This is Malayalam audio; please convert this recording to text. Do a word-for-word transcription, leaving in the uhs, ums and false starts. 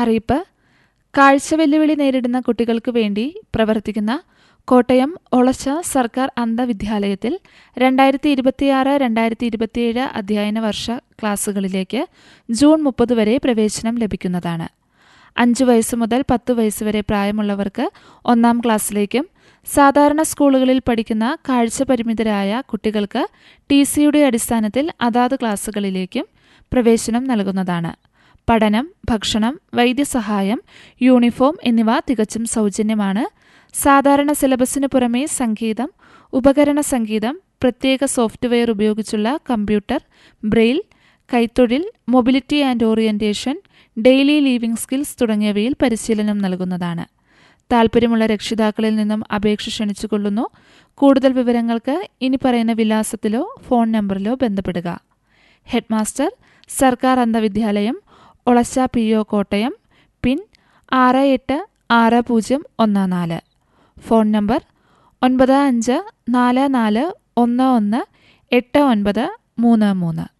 അറിയിപ്പ്. കാഴ്ച വെല്ലുവിളി നേരിടുന്ന കുട്ടികൾക്ക് വേണ്ടി പ്രവർത്തിക്കുന്ന കോട്ടയം ഒളച്ച സർക്കാർ അന്ധവിദ്യാലയത്തിൽ രണ്ടായിരത്തി ഇരുപത്തിയാറ് രണ്ടായിരത്തി ഇരുപത്തിയേഴ് അധ്യയന വർഷ ക്ലാസുകളിലേക്ക് ജൂൺ മുപ്പത് വരെ പ്രവേശനം ലഭിക്കുന്നതാണ്. അഞ്ചു വയസ്സ് മുതൽ പത്ത് വയസ്സ് വരെ പ്രായമുള്ളവർക്ക് ഒന്നാം ക്ലാസ്സിലേക്കും സാധാരണ സ്കൂളുകളിൽ പഠിക്കുന്ന കാഴ്ച പരിമിതരായ കുട്ടികൾക്ക് ടി സിയുടെ അടിസ്ഥാനത്തിൽ അതാത് ക്ലാസുകളിലേക്കും പ്രവേശനം നൽകുന്നതാണ്. പഠനം, ഭക്ഷണം, വൈദ്യസഹായം, യൂണിഫോം എന്നിവ തികച്ചും സൗജന്യമാണ്. സാധാരണ സിലബസിനു പുറമെ സംഗീതം, ഉപകരണ സംഗീതം, പ്രത്യേക സോഫ്റ്റ്വെയർ ഉപയോഗിച്ചുള്ള computer, Braille, കൈത്തൊഴിൽ, mobility and orientation, daily leaving skills തുടങ്ങിയവയിൽ പരിശീലനം നൽകുന്നതാണ്. താൽപ്പര്യമുള്ള രക്ഷിതാക്കളിൽ നിന്നും അപേക്ഷ ക്ഷണിച്ചുകൊള്ളുന്നു. കൂടുതൽ വിവരങ്ങൾക്ക് ഇനി പറയുന്ന വിലാസത്തിലോ ഫോൺ നമ്പറിലോ ബന്ധപ്പെടുക. ഹെഡ്മാസ്റ്റർ, സർക്കാർ അന്ധവിദ്യാലയം, ഒളച്ച പി ഒ കോട്ടയം, പിൻ ആറ് എട്ട് ആറ് പൂജ്യം ഒന്ന് നാല്. ഫോൺ നമ്പർ ഒൻപത് അഞ്ച് നാല് നാല് ഒന്ന് ഒന്ന് എട്ട് ഒൻപത് മൂന്ന് മൂന്ന്.